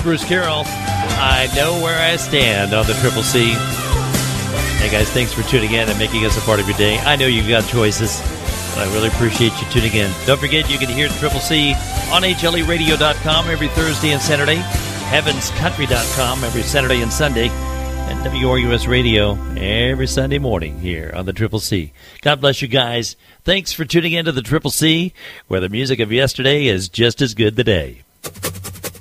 Bruce Carroll. I know where I stand on the Triple C. Hey, guys, thanks for tuning in and making us a part of your day. I know you've got choices, but I really appreciate you tuning in. Don't forget, you can hear Triple C on HLEradio.com every Thursday and Saturday, HeavensCountry.com every Saturday and Sunday, and WRUS Radio every Sunday morning here on the Triple C. God bless you guys. Thanks for tuning in to the Triple C, where the music of yesterday is just as good today.